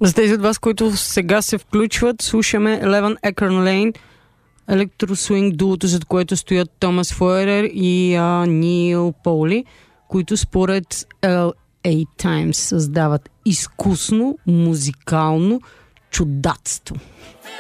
За тези от вас, които сега се включват, слушаме Eleven Acorn Lane, електросуинг дуото, зад което стоят Томас Фойерер и Нил Поули, които според LA Times създават изкусно музикално чудатство.